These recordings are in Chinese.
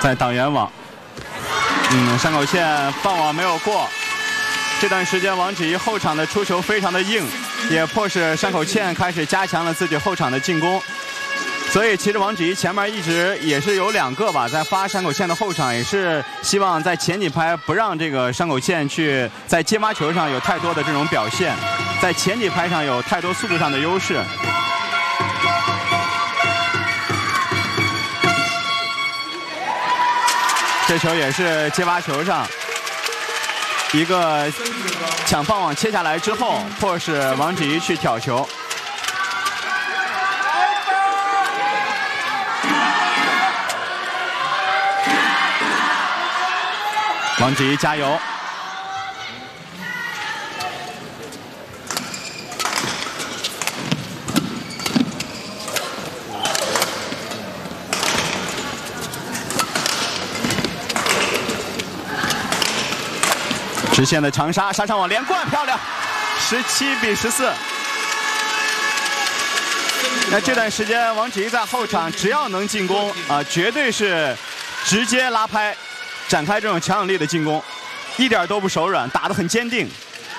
在挡圆网。山口茜放网没有过。这段时间王芷怡后场的出球非常的硬，也迫使山口茜开始加强了自己后场的进攻。所以其实王芷怡前面一直也是有2个吧，在发山口茜的后场，也是希望在前几拍不让这个山口茜去在接发球上有太多的这种表现，在前几拍上有太多速度上的优势。这球也是接发球上一个抢放网切下来之后，迫使王芷怡去挑球。王芷怡加油！直线的长杀，杀上网连贯，漂亮，17比14。那这段时间，王芷怡在后场只要能进攻绝对是直接拉拍，展开这种强有力的进攻，一点都不手软，打得很坚定。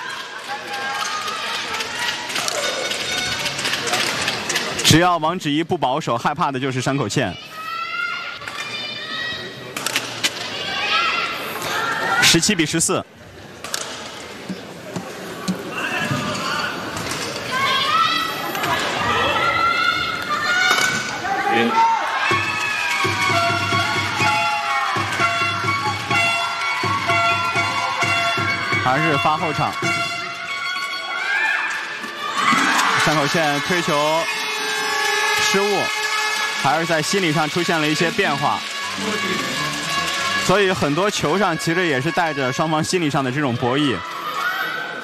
只要王芷怡不保守，害怕的就是山口茜。17比14。还是发后场，山口茜推球失误，还是在心理上出现了一些变化，所以很多球上其实也是带着双方心理上的这种博弈。